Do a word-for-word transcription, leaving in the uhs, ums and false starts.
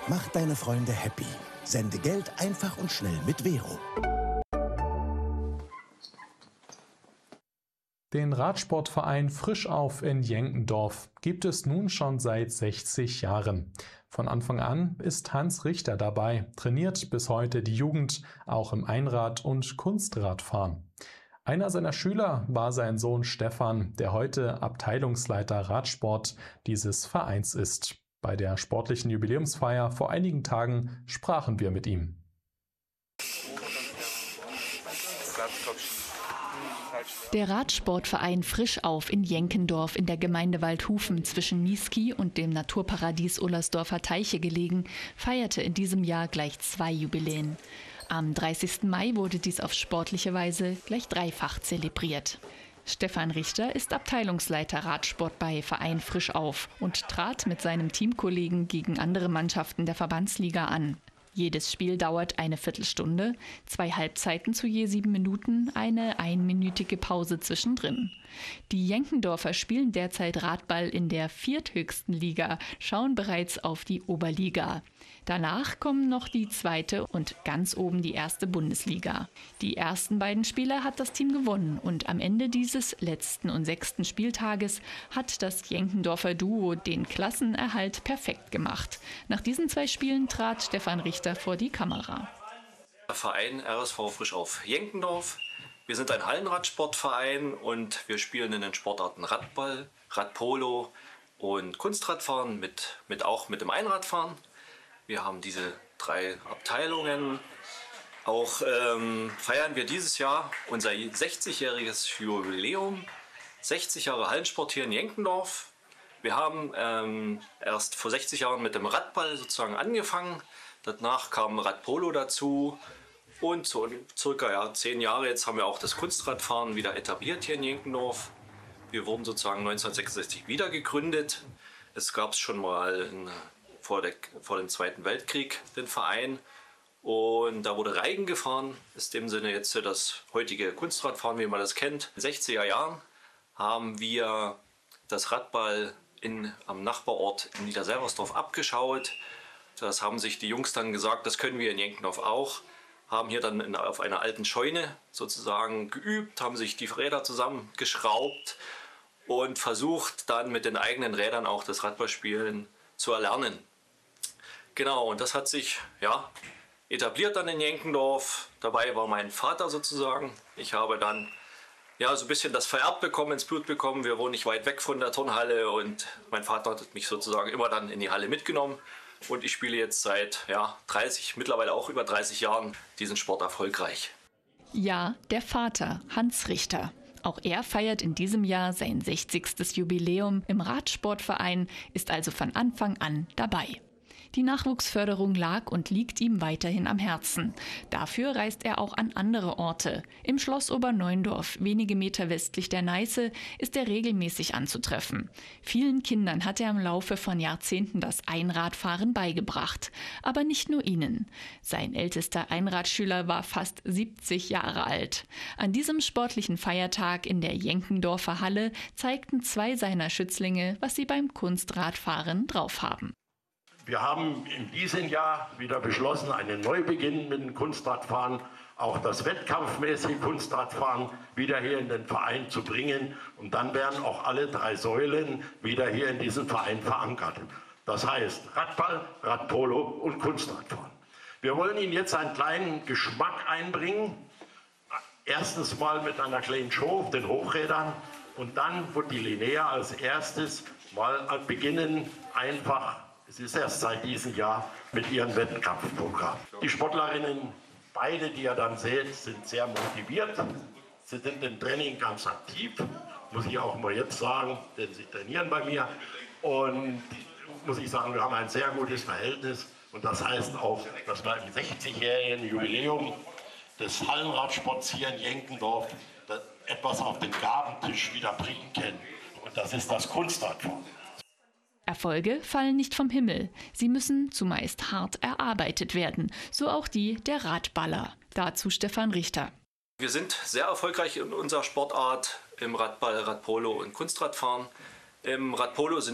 Mach deine Freunde happy. Sende Geld einfach und schnell mit Vero. Den Radsportverein Frischauf in Jenkendorf gibt es nun schon seit sechzig Jahren. Von Anfang an ist Hans Richter dabei, trainiert bis heute die Jugend, auch im Einrad- und Kunstradfahren. Einer seiner Schüler war sein Sohn Stefan, der heute Abteilungsleiter Radsport dieses Vereins ist. Bei der sportlichen Jubiläumsfeier vor einigen Tagen sprachen wir mit ihm. Der Radsportverein Frischauf in Jenkendorf in der Gemeinde Waldhufen zwischen Niesky und dem Naturparadies Ullersdorfer Teiche gelegen, feierte in diesem Jahr gleich zwei Jubiläen. Am dreißigsten Mai wurde dies auf sportliche Weise gleich dreifach zelebriert. Stefan Richter ist Abteilungsleiter Radsport bei Verein Frischauf und trat mit seinem Teamkollegen gegen andere Mannschaften der Verbandsliga an. Jedes Spiel dauert eine Viertelstunde, zwei Halbzeiten zu je sieben Minuten, eine einminütige Pause zwischendrin. Die Jenkendorfer spielen derzeit Radball in der vierthöchsten Liga, schauen bereits auf die Oberliga. Danach kommen noch die zweite und ganz oben die erste Bundesliga. Die ersten beiden Spiele hat das Team gewonnen und am Ende dieses letzten und sechsten Spieltages hat das Jenkendorfer Duo den Klassenerhalt perfekt gemacht. Nach diesen zwei Spielen trat Stefan Richter vor die Kamera. Der Verein R S V Frischauf Jenkendorf. Wir sind ein Hallenradsportverein und wir spielen in den Sportarten Radball, Radpolo und Kunstradfahren, mit, mit auch mit dem Einradfahren. Wir haben diese drei Abteilungen. Auch ähm, feiern wir dieses Jahr unser sechzigjähriges Jubiläum. sechzig Jahre Hallensport hier in Jenkendorf. Wir haben ähm, erst vor sechzig Jahren mit dem Radball sozusagen angefangen. Danach kam Radpolo dazu. Und so circa ja, zehn Jahre jetzt haben wir auch das Kunstradfahren wieder etabliert hier in Jenkendorf. Wir wurden sozusagen neunzehnhundertsechsundsechzig wieder gegründet. Es gab es schon mal in, vor, der, vor dem Zweiten Weltkrieg den Verein. Und da wurde Reigen gefahren. Ist in dem Sinne jetzt das heutige Kunstradfahren, wie man das kennt. In den sechziger Jahren haben wir das Radball in, am Nachbarort in Niederselversdorf abgeschaut. Das haben sich die Jungs dann gesagt, das können wir in Jenkendorf auch. Haben hier dann in, auf einer alten Scheune sozusagen geübt, haben sich die Räder zusammengeschraubt und versucht dann mit den eigenen Rädern auch das Radballspielen zu erlernen. Genau, und das hat sich ja etabliert dann in Jenkendorf. Dabei war mein Vater sozusagen. Ich habe dann ja so ein bisschen das vererbt bekommen, ins Blut bekommen. Wir wohnen nicht weit weg von der Turnhalle und mein Vater hat mich sozusagen immer dann in die Halle mitgenommen. Und ich spiele jetzt seit ja, dreißig, mittlerweile auch über dreißig Jahren diesen Sport erfolgreich. Ja, der Vater, Hans Richter. Auch er feiert in diesem Jahr sein sechzigstes Jubiläum im Radsportverein, ist also von Anfang an dabei. Die Nachwuchsförderung lag und liegt ihm weiterhin am Herzen. Dafür reist er auch an andere Orte. Im Schloss Oberneundorf, wenige Meter westlich der Neiße, ist er regelmäßig anzutreffen. Vielen Kindern hat er im Laufe von Jahrzehnten das Einradfahren beigebracht. Aber nicht nur ihnen. Sein ältester Einradschüler war fast siebzig Jahre alt. An diesem sportlichen Feiertag in der Jenkendorfer Halle zeigten zwei seiner Schützlinge, was sie beim Kunstradfahren drauf haben. Wir haben in diesem Jahr wieder beschlossen, einen Neubeginn mit dem Kunstradfahren, auch das wettkampfmäßige Kunstradfahren wieder hier in den Verein zu bringen. Und dann werden auch alle drei Säulen wieder hier in diesem Verein verankert. Das heißt Radball, Radpolo und Kunstradfahren. Wir wollen Ihnen jetzt einen kleinen Geschmack einbringen. Erstens mal mit einer kleinen Show auf den Hochrädern und dann wird die Linnea als erstes mal beginnen, einfach. Es ist erst seit diesem Jahr mit ihrem Wettkampfprogramm. Die Sportlerinnen, beide, die ihr dann seht, sind sehr motiviert. Sie sind im Training ganz aktiv, muss ich auch mal jetzt sagen, denn sie trainieren bei mir. Und muss ich sagen, wir haben ein sehr gutes Verhältnis. Und das heißt auch, dass wir im sechzigjährigen Jubiläum des Hallenradsports hier in Jenkendorf etwas auf den Gabentisch wieder bringen können. Und das ist das Kunstradfahren. Erfolge fallen nicht vom Himmel. Sie müssen zumeist hart erarbeitet werden. So auch die der Radballer. Dazu Stefan Richter. Wir sind sehr erfolgreich in unserer Sportart im Radball, Radpolo und Kunstradfahren. Im Radpolo sind